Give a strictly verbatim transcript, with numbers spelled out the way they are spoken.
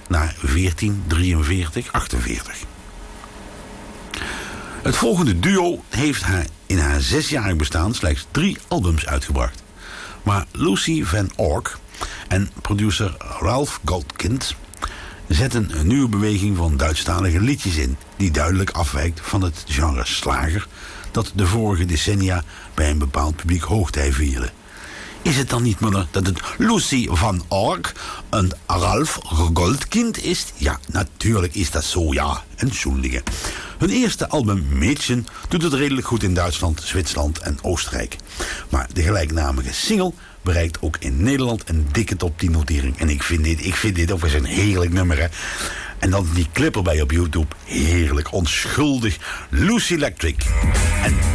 naar veertien drieënveertig achtenveertig. Het volgende duo heeft haar in haar zesjarig bestaan slechts drie albums uitgebracht. Maar Lucy Van Ork en producer Ralph Goldkind zetten een nieuwe beweging van Duitsstalige liedjes in, die duidelijk afwijkt van het genre slager dat de vorige decennia bij een bepaald publiek hoogtij vierde. Is het dan niet, Muller, dat het Lucy Van Ork en Ralph Goldkind is? Ja, natuurlijk is dat zo, ja. Entschuldige. Hun eerste album Mädchen doet het redelijk goed in Duitsland, Zwitserland en Oostenrijk. Maar de gelijknamige single bereikt ook in Nederland een dikke top tien notering. En ik vind dit, ik vind dit ook weer zo'n heerlijk nummer, hè. En dan die clip erbij op YouTube. Heerlijk, onschuldig. Lucy Electric. En